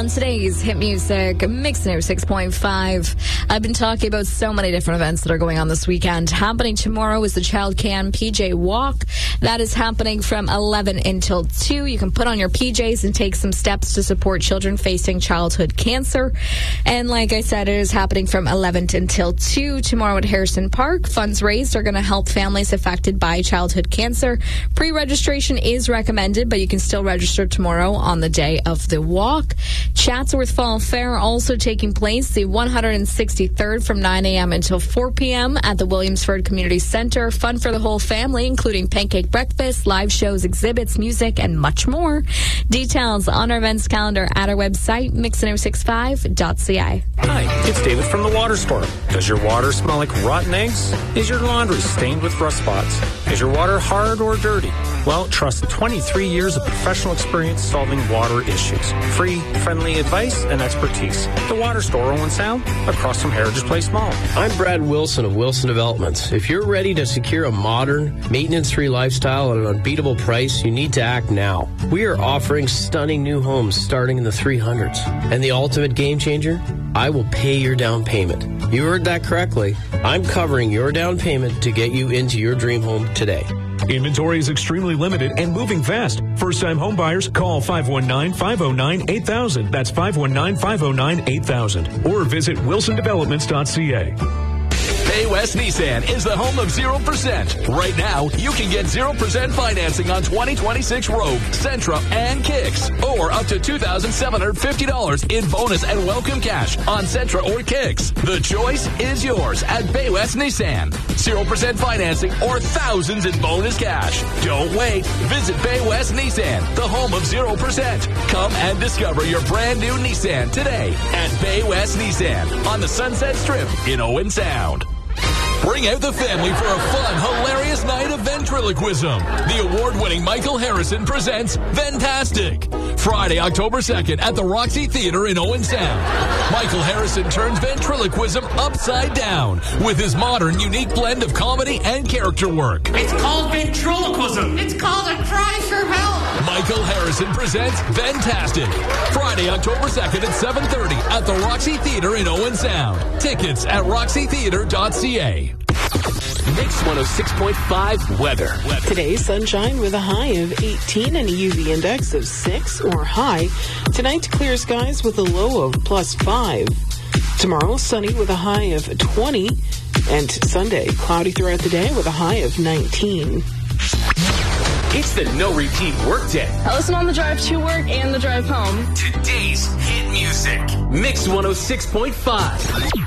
on today's Hit Music Mix 6.5. I've been talking about so many different events that are going on this weekend. Happening tomorrow is the Child Can PJ Walk. That is happening from 11 until 2. You can put on your PJs and take some steps to support children facing childhood cancer. And like I said, it is happening from 11 until 2 tomorrow at Harrison Park. Funds raised are going to help families affected by childhood cancer. Pre-registration is recommended, but you can still register tomorrow on the day of the walk. Chatsworth Fall Fair also taking place, the 163rd from 9 a.m. until 4 p.m. at the Williamsford Community Center. Fun for the whole family, including pancake breakfast, live shows, exhibits, music, and much more. Details on our events calendar at our website, mix1065.ca. Hi, it's David from the Water Store. Does your water smell like rotten eggs? Is your laundry stained with rust spots? Is your water hard or dirty? Well, trust 23 years of professional experience solving water issues. Free, friendly advice and expertise. The Water Store, Owen Sound, across from Heritage Place Mall. I'm Brad Wilson of Wilson Developments. If you're ready to secure a modern, maintenance-free lifestyle at an unbeatable price, you need to act now. We are offering stunning new homes starting in the 300s. And the ultimate game changer? I will pay your down payment. You heard that correctly. I'm covering your down payment to get you into your dream home today. Inventory is extremely limited and moving fast. First-time home buyers, call 519-509-8000. That's 519-509-8000. Or visit wilsondevelopments.ca. Bay West Nissan is the home of 0%. Right now, you can get 0% financing on 2026 Rogue, Sentra, and Kicks. Or up to $2,750 in bonus and welcome cash on Sentra or Kicks. The choice is yours at Bay West Nissan. 0% financing or thousands in bonus cash. Don't wait. Visit Bay West Nissan, the home of 0%. Come and discover your brand new Nissan today at Bay West Nissan on the Sunset Strip in Owen Sound. Bring out the family for a fun, hilarious night of ventriloquism. The award-winning Michael Harrison presents Ventastic. Friday, October 2nd at the Roxy Theater in Owen Sound. Michael Harrison turns ventriloquism upside down with his modern, unique blend of comedy and character work. It's called ventriloquism. It's called a cry for help. Michael Harrison presents Ventastic. Friday, October 2nd at 7:30 at the Roxy Theater in Owen Sound. Tickets at roxytheater.ca. Mix 106.5 weather. Today, sunshine with a high of 18 and a UV index of 6 or high. Tonight, clear skies with a low of +5. Tomorrow, sunny with a high of 20. And Sunday, cloudy throughout the day with a high of 19. It's the No Repeat Workday. I listen on the drive to work and the drive home. Today's hit music. Mix 106.5.